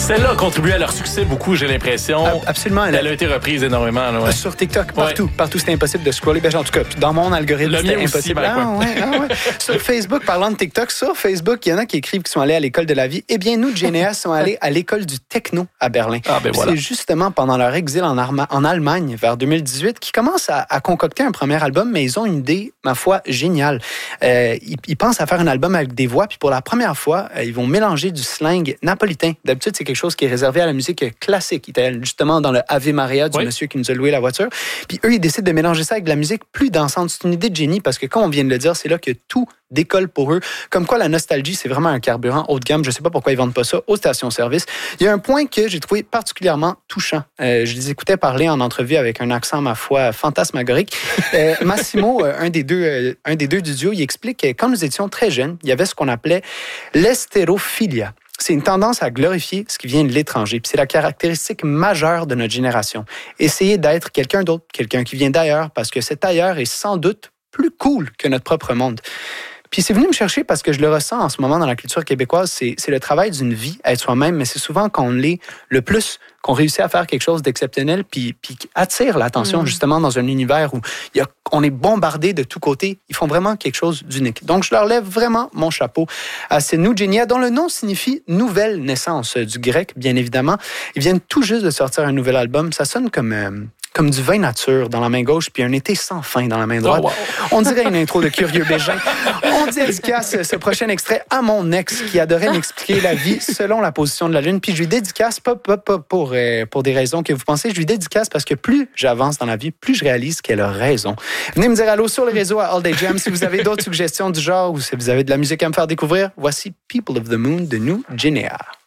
Celle-là a contribué à leur succès beaucoup, j'ai l'impression. Absolument. Elle a été reprise énormément. Là, ouais. Sur TikTok, partout. Partout, c'était impossible de scroller. Ben, en tout cas, dans mon algorithme, c'était impossible. Ouais. Sur Facebook, parlant de TikTok, sur Facebook, il y en a qui écrivent qu'ils sont allés à l'école de la vie. Eh bien, nous, Généas, sont allés à l'école du techno à Berlin. Voilà. C'est justement pendant leur exil en Allemagne, vers 2018, qu'ils commencent à concocter un premier album, mais ils ont une idée, ma foi, géniale. Ils pensent à faire un album avec des voix, puis pour la première fois, ils vont mélanger du slang napolitain. D'habitude, c'est quelque chose qui est réservé à la musique classique italienne, justement dans le Ave Maria du monsieur qui nous a loué la voiture. Puis eux, ils décident de mélanger ça avec de la musique plus dansante. C'est une idée de génie parce que, comme on vient de le dire, c'est là que tout décolle pour eux. Comme quoi, la nostalgie, c'est vraiment un carburant haut de gamme. Je ne sais pas pourquoi ils vendent pas ça aux stations-service. Il y a un point que j'ai trouvé particulièrement touchant. Je les écoutais parler en entrevue avec un accent, ma foi, fantasmagorique. Massimo, un des deux du duo, il explique que quand nous étions très jeunes, il y avait ce qu'on appelait l'estérophilia. C'est une tendance à glorifier ce qui vient de l'étranger. Puis c'est la caractéristique majeure de notre génération. Essayer d'être quelqu'un d'autre, quelqu'un qui vient d'ailleurs, parce que cet ailleurs est sans doute plus cool que notre propre monde. Puis c'est venu me chercher parce que je le ressens en ce moment dans la culture québécoise. C'est le travail d'une vie, être soi-même, mais c'est souvent qu'on l'est le plus, qu'on réussit à faire quelque chose d'exceptionnel puis attire l'attention justement dans un univers où on est bombardé de tous côtés. Ils font vraiment quelque chose d'unique. Donc, je leur lève vraiment mon chapeau à ces Nougenia, dont le nom signifie « nouvelle naissance » du grec, bien évidemment. Ils viennent tout juste de sortir un nouvel album. Ça sonne comme du vin nature dans la main gauche puis un été sans fin dans la main droite. On dirait une intro de Curieux Bégin. On dédicace ce prochain extrait à mon ex qui adorait m'expliquer la vie selon la position de la lune. Puis je lui dédicace, pas pour des raisons que vous pensez, je lui dédicace parce que plus j'avance dans la vie, plus je réalise qu'elle a raison. Venez me dire allô sur le réseau à All Day Jam si vous avez d'autres suggestions du genre ou si vous avez de la musique à me faire découvrir. Voici People of the Moon de nous, Généa.